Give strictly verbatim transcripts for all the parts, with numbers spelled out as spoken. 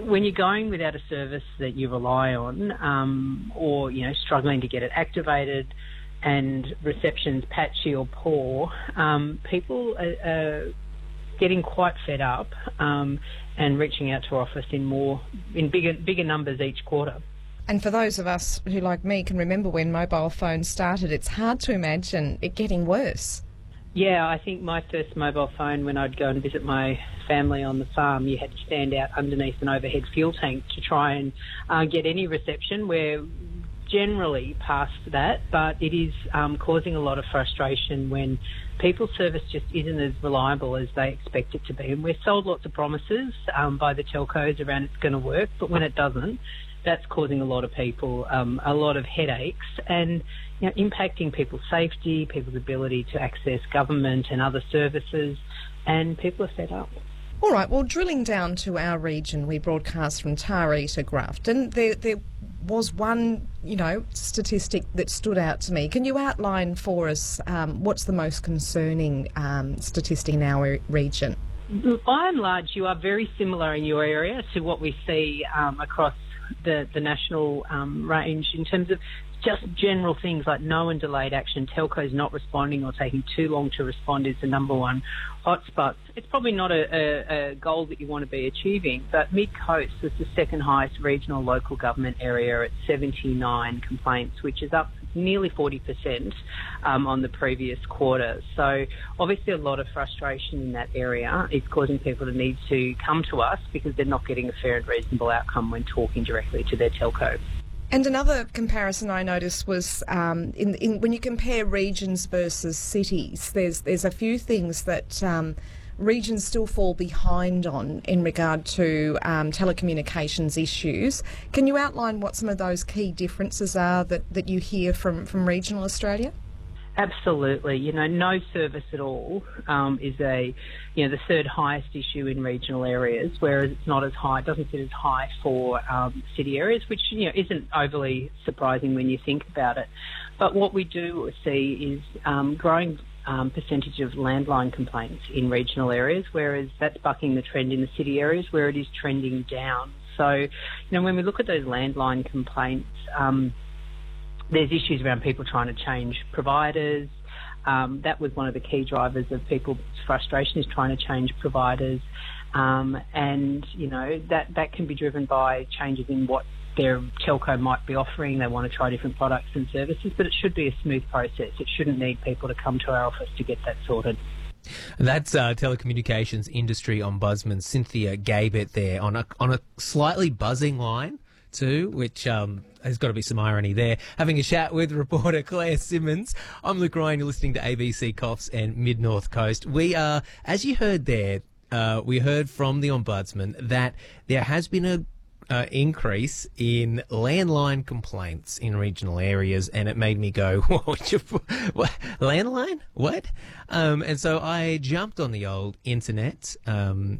when you're going without a service that you rely on, um, or, you know, struggling to get it activated and reception's patchy or poor, um, people are, are getting quite fed up um, and reaching out to our office in more, in bigger, bigger numbers each quarter. And for those of us who, like me, can remember when mobile phones started, it's hard to imagine it getting worse. Yeah, I think my first mobile phone, when I'd go and visit my family on the farm, you had to stand out underneath an overhead fuel tank to try and uh, get any reception. We're generally past that, but it is um, causing a lot of frustration when people's service just isn't as reliable as they expect it to be. And we're sold lots of promises um, by the telcos around it's going to work, but when it doesn't, that's causing a lot of people um, a lot of headaches and, you know, impacting people's safety, people's ability to access government and other services, and people are fed up. All right, well, drilling down to our region, we broadcast from Taree to Grafton. There, there was one, you know, statistic that stood out to me. Can you outline for us um, what's the most concerning um, statistic in our region? By and large, you are very similar in your area to what we see um, across the, the national um, range in terms of just general things like no and delayed action, telcos not responding or taking too long to respond is the number one hotspot. It's probably not a, a, a goal that you want to be achieving, but Mid-Coast is the second highest regional local government area at seventy-nine complaints, which is up nearly forty percent um, on the previous quarter. So obviously a lot of frustration in that area is causing people to need to come to us because they're not getting a fair and reasonable outcome when talking directly to their telco. And another comparison I noticed was um, in, in, when you compare regions versus cities, there's there's a few things that um, regions still fall behind on in regard to um, telecommunications issues. Can you outline what some of those key differences are that, that you hear from, from regional Australia? Absolutely. You know, no service at all um, is a, you know, the third highest issue in regional areas, whereas it's not as high, it doesn't sit as high for um, city areas, which, you know, isn't overly surprising when you think about it. But what we do see is um, growing um, percentage of landline complaints in regional areas, whereas that's bucking the trend in the city areas where it is trending down. So, you know, when we look at those landline complaints, um, there's issues around people trying to change providers. Um, that was one of the key drivers of people's frustration, is trying to change providers. Um, and, you know, that, that can be driven by changes in what their telco might be offering. They want to try different products and services, but it should be a smooth process. It shouldn't need people to come to our office to get that sorted. That's uh, telecommunications industry ombudsman Cynthia Gabet there on a, on a slightly buzzing line too, which um, has got to be some irony there. Having a chat with reporter Claire Simmons. I'm Luke Ryan, you're listening to A B C Coffs and Mid-North Coast. We are, as you heard there, uh, we heard from the Ombudsman that there has been a uh, increase in landline complaints in regional areas, and it made me go, what, what, landline? What? Um, and so I jumped on the old internet, um,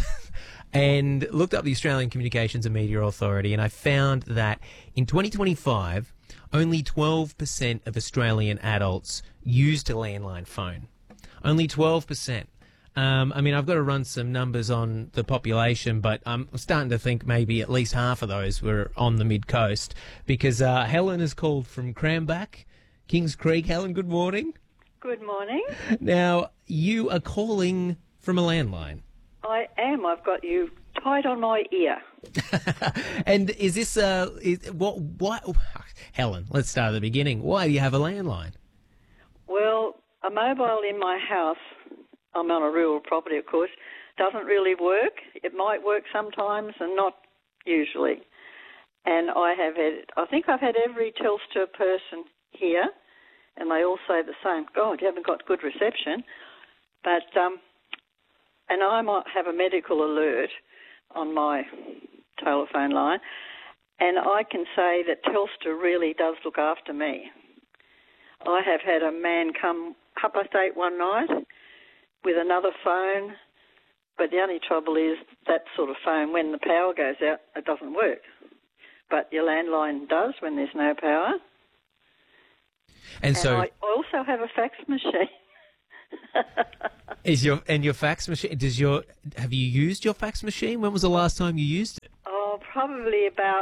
and looked up the Australian Communications and Media Authority, and I found that in twenty twenty-five, only twelve percent of Australian adults used a landline phone. Only twelve percent. Um, I mean, I've got to run some numbers on the population, but I'm starting to think maybe at least half of those were on the mid-coast, because uh, Helen has called from Cranbrook, Kings Creek. Helen, good morning. Good morning. Now, you are calling from a landline. I am. I've got you tied on my ear. And is this uh, is, what? What? Helen, let's start at the beginning. Why do you have a landline? Well, a mobile in my house, I'm on a rural property, of course, doesn't really work. It might work sometimes and not usually. And I have had, I think I've had every Telstra person here, and they all say the same. God, you haven't got good reception. But um, and I might have a medical alert on my telephone line, and I can say that Telstra really does look after me. I have had a man come half past eight one night with another phone, but the only trouble is that sort of phone, when the power goes out, it doesn't work. But your landline does when there's no power. And, and so I also have a fax machine. Is your and your fax machine? Does your have you used your fax machine? When was the last time you used it? Oh, probably about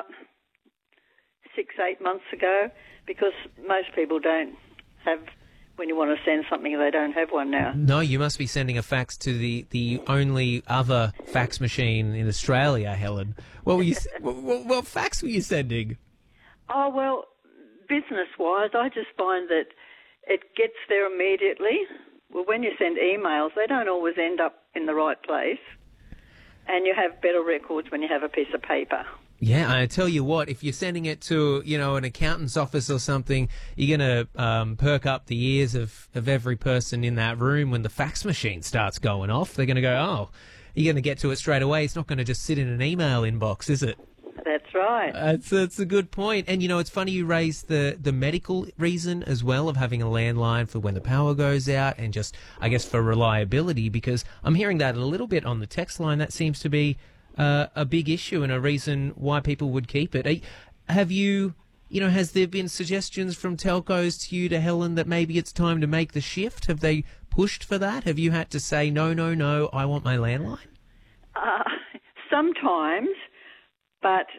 six, eight months ago, because most people don't have, when you want to send something, they don't have one now. No, you must be sending a fax to the, the only other fax machine in Australia, Helen. What were you? what, what, what fax were you sending? Oh, well, business-wise, I just find that it gets there immediately. Well, when you send emails, they don't always end up in the right place, and you have better records when you have a piece of paper. Yeah, I tell you what, if you're sending it to, you know, an accountant's office or something, you're going to um, perk up the ears of, of every person in that room when the fax machine starts going off. They're going to go, oh, you're going to get to it straight away. It's not going to just sit in an email inbox, is it? That's right. That's, that's a good point. And, you know, it's funny you raised the, the medical reason as well of having a landline for when the power goes out and just, I guess, for reliability, because I'm hearing that a little bit on the text line. That seems to be uh, a big issue and a reason why people would keep it. Are, have you, you know, has there been suggestions from telcos to you, to Helen, that maybe it's time to make the shift? Have they pushed for that? Have you had to say, no, no, no, I want my landline? Uh, sometimes. But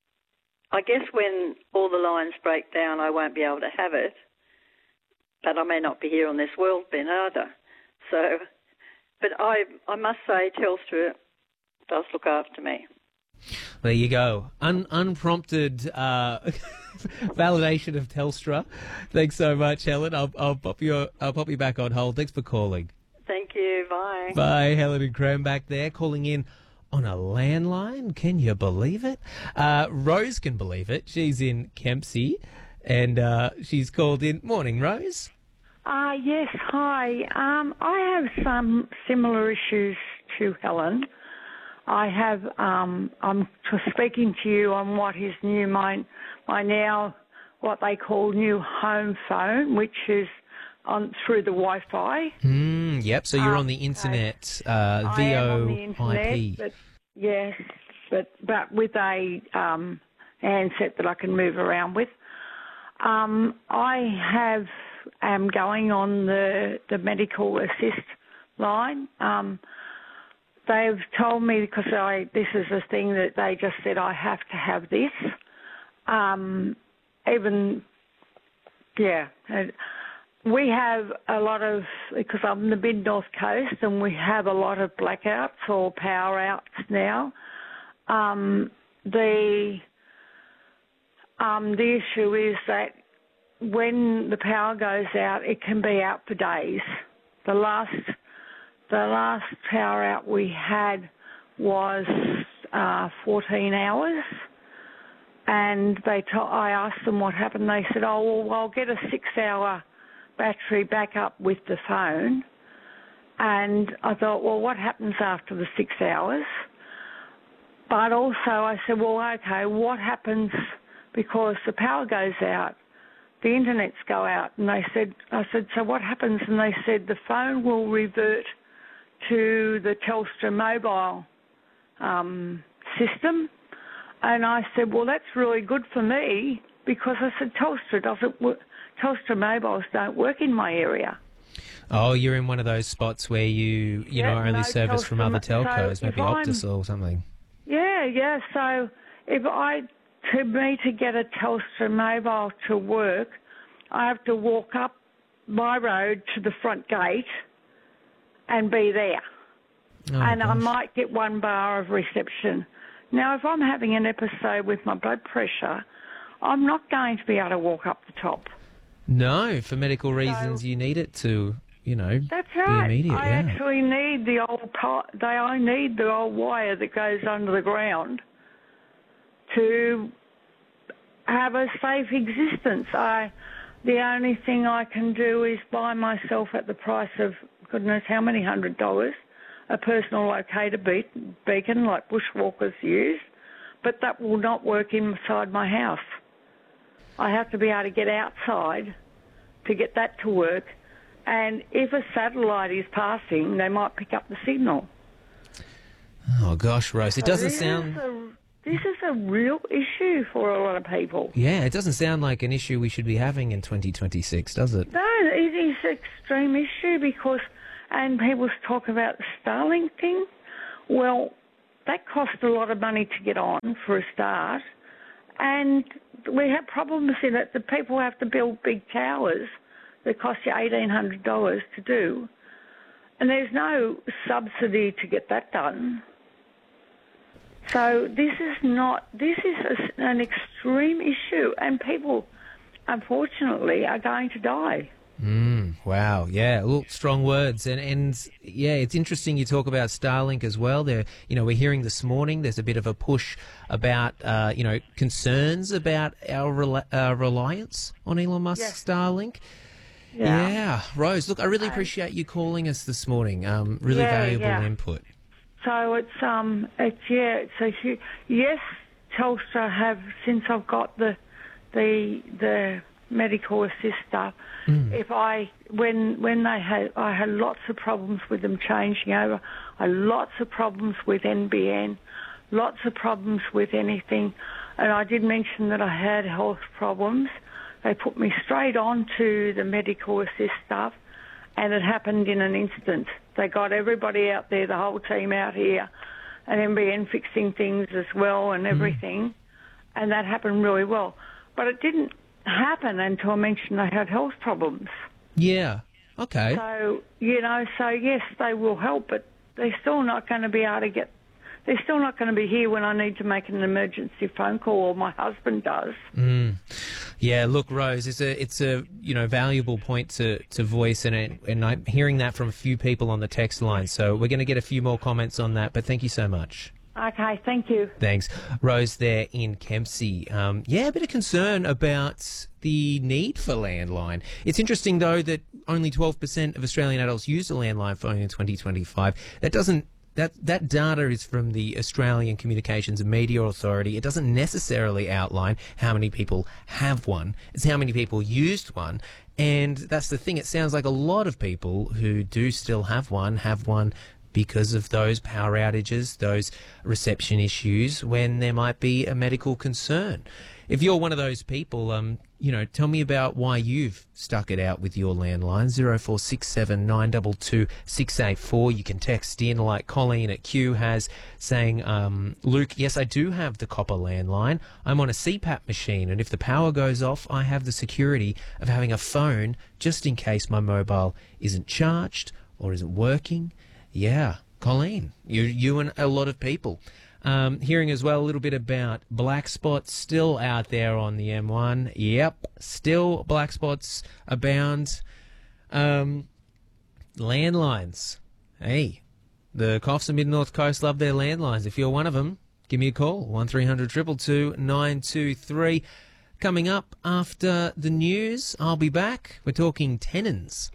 I guess when all the lines break down, I won't be able to have it. But I may not be here on this world then either. So, but I, I must say, Telstra does look after me. There you go. Un- unprompted uh, validation of Telstra. Thanks so much, Helen. I'll, I'll pop you. I'll pop you back on hold. Thanks for calling. Thank you. Bye. Bye, Helen and Cram back there calling in on a landline. Can you believe it? Uh, Rose can believe it. She's in Kempsey, and uh, she's called in. Morning, Rose. Uh, yes, hi. Um, I have some similar issues to Helen. I have, um, I'm speaking to you on what is new, my, my now, what they call new home phone, which is on through the Wi-Fi. Mm, yep, so you're um, on the internet, uh, I am on the V O internet, I P. But, yes, but, but with a um, handset that I can move around with. Um, I have am going on the, the medical assist line. Um, they've told me, because I this is a thing that they just said I have to have this. Um, even, yeah. We have a lot of, because I'm in the mid-north coast, and we have a lot of blackouts or power outs now. Um, the um, the issue is that when the power goes out, it can be out for days. The last the last power out we had was uh, fourteen hours, and they to- I asked them what happened. They said, "Oh, well, I'll get a six-hour battery back up with the phone." And I thought, well, what happens after the six hours? But also I said, well, okay, what happens because the power goes out, the internets go out? And they said, I said, so what happens? And they said the phone will revert to the Telstra mobile um, system. And I said, well, that's really good for me, because I said Telstra doesn't work. Telstra mobiles don't work in my area. Oh, you're in one of those spots where you, you Yeah, know, only no service Telstra from other mo- telcos, so maybe if I'm- Optus or something. Yeah, yeah. So if I, to me, to get a Telstra mobile to work, I have to walk up my road to the front gate and be there. Oh, and I gosh. might get one bar of reception. Now, if I'm having an episode with my blood pressure, I'm not going to be able to walk up the top. No, for medical reasons, you need it to, you know, That's be right. immediate. I yeah. actually need the old pi- they I need the old wire that goes under the ground to have a safe existence. I the only thing I can do is buy myself at the price of goodness how many hundred dollars a personal locator be- beacon like bushwalkers use, but that will not work inside my house. I have to be able to get outside to get that to work. And if a satellite is passing, they might pick up the signal. Oh, gosh, Rose, it doesn't this sound... Is a, this is a real issue for a lot of people. Yeah, it doesn't sound like an issue we should be having in twenty twenty-six, does it? No, it is an extreme issue because, and people talk about the Starlink thing. Well, that costs a lot of money to get on for a start, and we have problems in it that people have to build big towers that cost you eighteen hundred dollars to do, and there's no subsidy to get that done. So this is not, this is a, an extreme issue, and people, unfortunately, are going to die. Mm, wow, yeah, look, strong words, and and yeah, it's interesting you talk about Starlink as well. There, you know, we're hearing this morning there's a bit of a push about, uh, you know, concerns about our rel- uh, reliance on Elon Musk's Yes. Starlink. Yeah. yeah, Rose, look, I really appreciate you calling us this morning. Um, really Yeah, valuable yeah. input. So it's um, it's yeah, it's a huge. Yes, Telstra have, since I've got the the the medical assist stuff. Mm. If I when when they had I had lots of problems with them changing over. I had lots of problems with N B N, lots of problems with anything, and I did mention that I had health problems. They put me straight on to the medical assist stuff, and it happened in an instant. They got everybody out there, the whole team out here, and N B N fixing things as well and everything, mm. and that happened really well. But it didn't happen until I mentioned I had health problems. Yeah, okay. So, you know, so yes, they will help, but they're still not going to be able to get, they're still not going to be here when I need to make an emergency phone call, or my husband does. Mm. Yeah, look, Rose, it's a it's a you know valuable point to, to voice, and it, and I'm hearing that from a few people on the text line. So we're going to get a few more comments on that. But thank you so much. Okay, thank you. Thanks, Rose. There in Kempsey. Um, yeah, a bit of concern about the need for landline. It's interesting though that only twelve percent of Australian adults use a landline phone in twenty twenty-five. That doesn't. That that data is from the Australian Communications and Media Authority. It doesn't necessarily outline how many people have one. It's how many people used one. And that's the thing. It sounds like a lot of people who do still have one have one because of those power outages, those reception issues, when there might be a medical concern. If you're one of those people, um, you know, tell me about why you've stuck it out with your landline. zero four six seven nine two two six eight four. You can text in like Colleen at Q has, saying, um, Luke, yes, I do have the copper landline. I'm on a C PAP machine, and if the power goes off, I have the security of having a phone just in case my mobile isn't charged or isn't working. Yeah, Colleen, you, you and a lot of people. Um, hearing as well a little bit about black spots still out there on the M one. Yep, still black spots abound. Um, landlines. Hey, the Coffs and Mid-North Coast love their landlines. If you're one of them, give me a call. one three hundred two two two nine two three. Coming up after the news, I'll be back. We're talking tenons.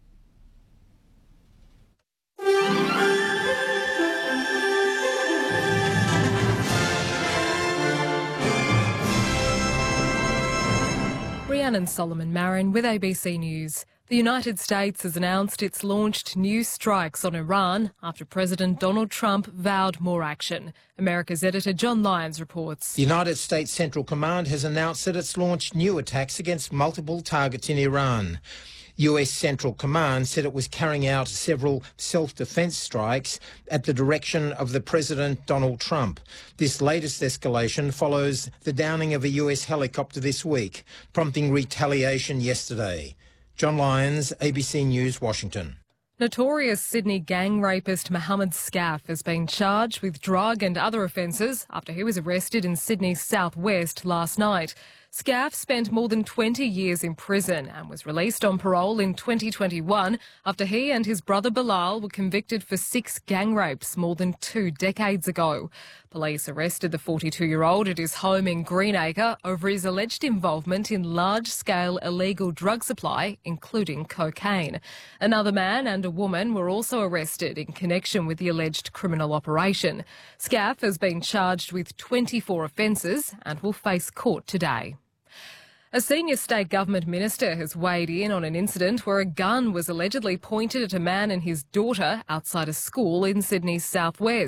Rhiannon Solomon Marin with A B C News. The United States has announced it's launched new strikes on Iran after President Donald Trump vowed more action. America's editor John Lyons reports. The United States Central Command has announced that it's launched new attacks against multiple targets in Iran. U S Central Command said it was carrying out several self-defence strikes at the direction of the President Donald Trump. This latest escalation follows the downing of a U S helicopter this week, prompting retaliation yesterday. John Lyons, A B C News, Washington. Notorious Sydney gang rapist Mohammed Scaff has been charged with drug and other offences after he was arrested in Sydney's southwest last night. Scaff spent more than twenty years in prison and was released on parole in twenty twenty-one after he and his brother Bilal were convicted for six gang rapes more than two decades ago. Police arrested the forty-two-year-old at his home in Greenacre over his alleged involvement in large-scale illegal drug supply, including cocaine. Another man and a woman were also arrested in connection with the alleged criminal operation. Scaff has been charged with twenty-four offences and will face court today. A senior state government minister has weighed in on an incident where a gun was allegedly pointed at a man and his daughter outside a school in Sydney's southwest.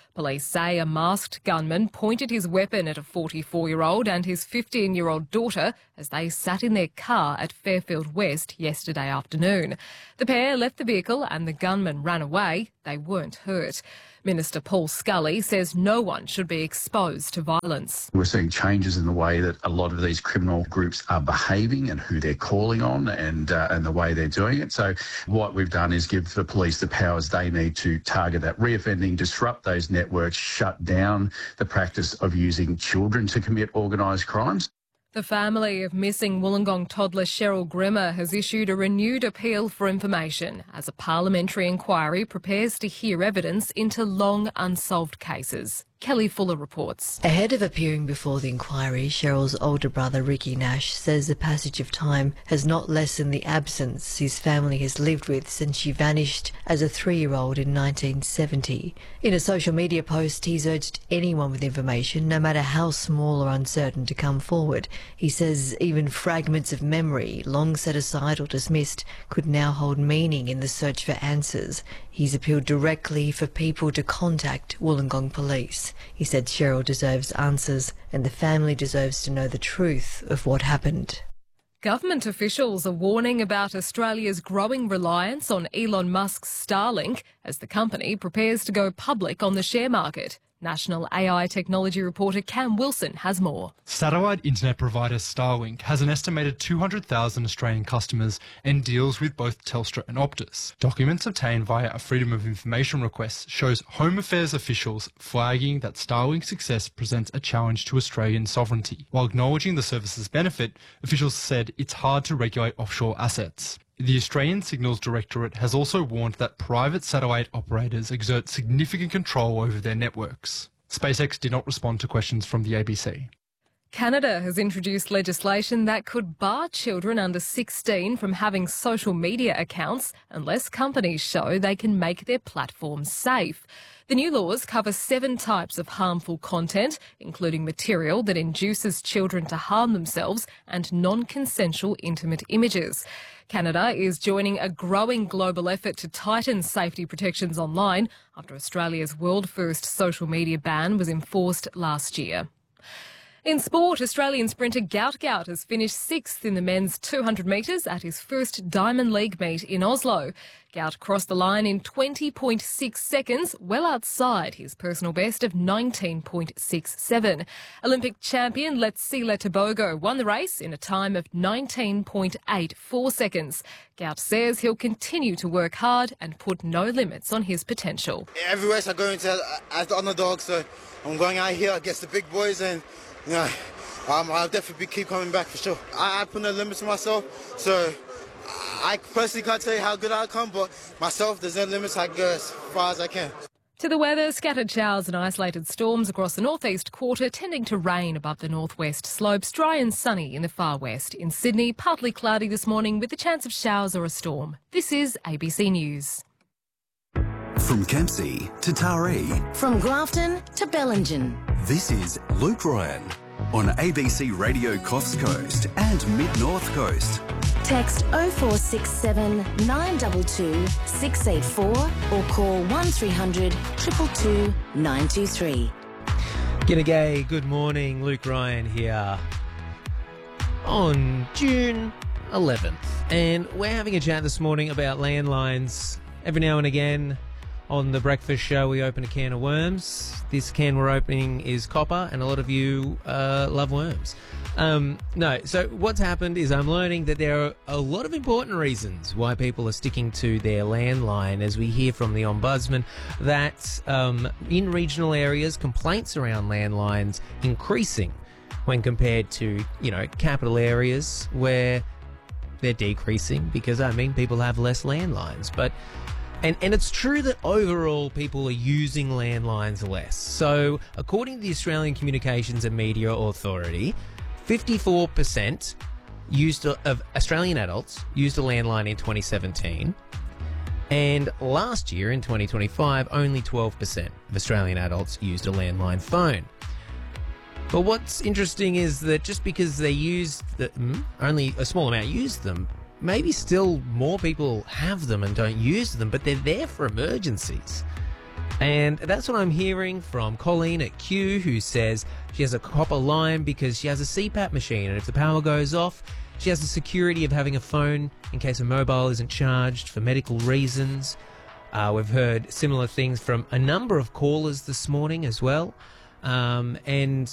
Police say a masked gunman pointed his weapon at a forty-four-year-old and his fifteen-year-old daughter as they sat in their car at Fairfield West yesterday afternoon. The pair left the vehicle and the gunman ran away. They weren't hurt. Minister Paul Scully says no one should be exposed to violence. We're seeing changes in the way that a lot of these criminal groups are behaving and who they're calling on and uh, and the way they're doing it. So what we've done is give the police the powers they need to target that reoffending, disrupt those networks, shut down the practice of using children to commit organised crimes. The family of missing Wollongong toddler Cheryl Grimmer has issued a renewed appeal for information as a parliamentary inquiry prepares to hear evidence into long unsolved cases. Kelly Fuller reports. Ahead of appearing before the inquiry, Cheryl's older brother Ricky Nash says the passage of time has not lessened the absence his family has lived with since she vanished as a three-year-old in nineteen seventy. In a social media post, he's urged anyone with information, no matter how small or uncertain, to come forward. He says even fragments of memory, long set aside or dismissed, could now hold meaning in the search for answers. He's appealed directly for people to contact Wollongong Police. He said Cheryl deserves answers and the family deserves to know the truth of what happened. Government officials are warning about Australia's growing reliance on Elon Musk's Starlink as the company prepares to go public on the share market. National A I technology reporter Cam Wilson has more. Satellite internet provider Starlink has an estimated two hundred thousand Australian customers and deals with both Telstra and Optus. Documents obtained via a Freedom of Information request shows Home Affairs officials flagging that Starlink's success presents a challenge to Australian sovereignty. While acknowledging the service's benefit, officials said it's hard to regulate offshore assets. The Australian Signals Directorate has also warned that private satellite operators exert significant control over their networks. SpaceX did not respond to questions from the A B C. Canada has introduced legislation that could bar children under sixteen from having social media accounts unless companies show they can make their platforms safe. The new laws cover seven types of harmful content, including material that induces children to harm themselves and non-consensual intimate images. Canada is joining a growing global effort to tighten safety protections online after Australia's world-first social media ban was enforced last year. In sport, Australian sprinter Gout Gout has finished sixth in the men's two hundred metres at his first Diamond League meet in Oslo. Gout crossed the line in twenty point six seconds, well outside his personal best of nineteen point six seven. Olympic champion Letsile Tebogo won the race in a time of nineteen point eight four seconds. Gout says he'll continue to work hard and put no limits on his potential. Every race I go into as the underdog, so I'm going out here against the big boys and yeah, um, I'll definitely keep coming back for sure. I, I put no limits to myself, so I personally can't tell you how good I'll come, but myself, there's no limits. I go as far as I can. To the weather, scattered showers and isolated storms across the northeast quarter, tending to rain above the northwest slopes, dry and sunny in the far west. In Sydney, partly cloudy this morning with the chance of showers or a storm. This is A B C News. From Kempsey to Taree. From Grafton to Bellingen. This is Luke Ryan on A B C Radio Coffs Coast and Mid-North Coast. Text oh four six seven, nine two two, six eight four or call one three hundred, two two two, nine two three. G'day, good morning. Luke Ryan here on June eleventh. And we're having a chat this morning about landlines. Every now and again on the breakfast show, we open a can of worms. This can we're opening is copper, and a lot of you uh, love worms. Um, no, so what's happened is I'm learning that there are a lot of important reasons why people are sticking to their landline, as we hear from the Ombudsman, that um, in regional areas, complaints around landlines increasing when compared to, you know, capital areas where they're decreasing because, I mean, people have less landlines. But And, and it's true that overall people are using landlines less. So according to the Australian Communications and Media Authority, fifty-four percent used a, of Australian adults used a landline in twenty seventeen. And last year, in twenty twenty-five, only twelve percent of Australian adults used a landline phone. But what's interesting is that just because they used the, only a small amount used them, maybe still more people have them and don't use them, but they're there for emergencies. And that's what I'm hearing from Colleen at Q, who says she has a copper line because she has a C PAP machine, and if the power goes off, she has the security of having a phone in case her mobile isn't charged for medical reasons. Uh, we've heard similar things from a number of callers this morning as well. Um, and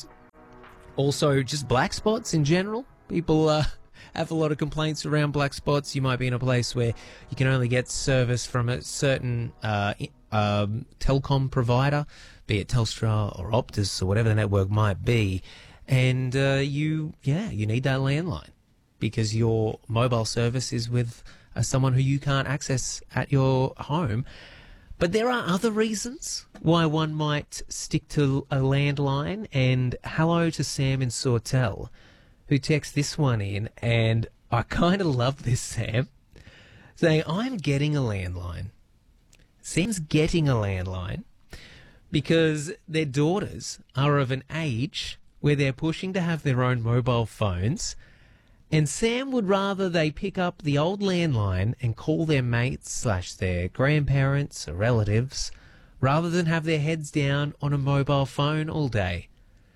also just black spots in general. People uh, have a lot of complaints around black spots. You might be in a place where you can only get service from a certain uh, um, telecom provider, be it Telstra or Optus or whatever the network might be. And uh, you, yeah, you need that landline because your mobile service is with uh, someone who you can't access at your home. But there are other reasons why one might stick to a landline. And hello to Sam in Sawtell, who texts this one in, and I kind of love this, Sam, saying, I'm getting a landline. Sam's getting a landline because their daughters are of an age where they're pushing to have their own mobile phones, and Sam would rather they pick up the old landline and call their mates slash their grandparents or relatives rather than have their heads down on a mobile phone all day.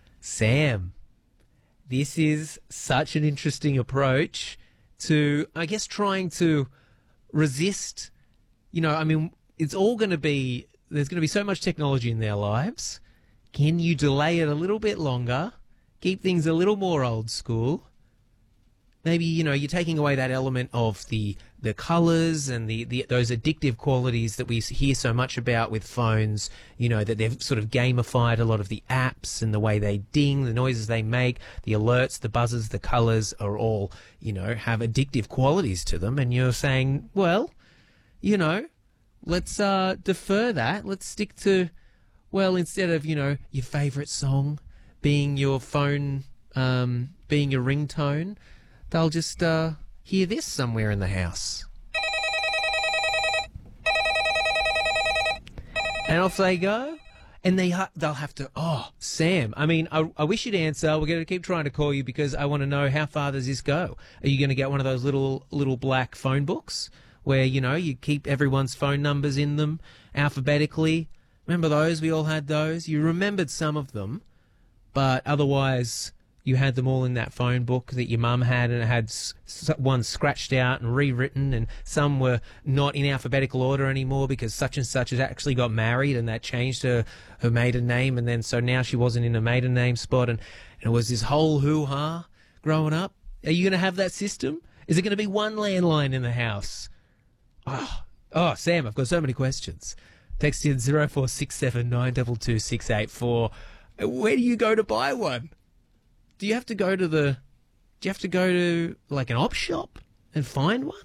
Sam, this is such an interesting approach to, I guess, trying to resist, you know, I mean, it's all going to be, there's going to be so much technology in their lives. Can you delay it a little bit longer? Keep things a little more old school? Maybe, you know, you're taking away that element of the the colours and the, the those addictive qualities that we hear so much about with phones, you know, that they've sort of gamified a lot of the apps and the way they ding, the noises they make, the alerts, the buzzers, the colours are all, you know, have addictive qualities to them. And you're saying, well, you know, let's uh, defer that. Let's stick to, well, instead of, you know, your favourite song being your phone, um, being your ringtone, they'll just uh, hear this somewhere in the house. And off they go. And they ha- they'll have to, oh, Sam, I mean, I, I wish you'd answer. We're going to keep trying to call you because I want to know, how far does this go? Are you going to get one of those little little black phone books where, you know, you keep everyone's phone numbers in them alphabetically? Remember those? We all had those. You remembered some of them, but otherwise you had them all in that phone book that your mum had, and it had s- one scratched out and rewritten, and some were not in alphabetical order anymore because such and such has actually got married and that changed her, her maiden name, and then so now she wasn't in a maiden name spot, and, and it was this whole hoo-ha growing up. Are you going to have that system? Is it going to be one landline in the house? Oh, oh, Sam, I've got so many questions. Text in zero four six seven nine two two six eight four. Where do you go to buy one? Do you have to go to the, do you have to go to like an op shop and find one?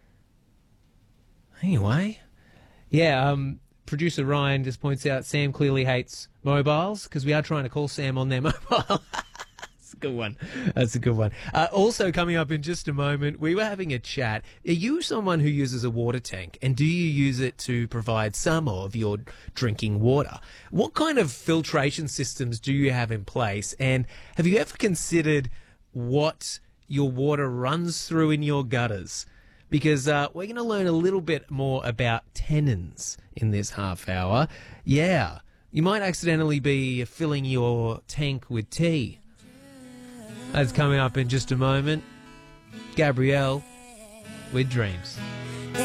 Anyway, yeah, um, producer Ryan just points out Sam clearly hates mobiles because we are trying to call Sam on their mobile. That's a good one. That's a good one. Uh, also coming up in just a moment, we were having a chat. Are you someone who uses a water tank, and do you use it to provide some of your drinking water? What kind of filtration systems do you have in place, and have you ever considered what your water runs through in your gutters? Because uh, we're going to learn a little bit more about tannins in this half hour. Yeah, you might accidentally be filling your tank with tea. That's coming up in just a moment. Gabrielle with Dreams.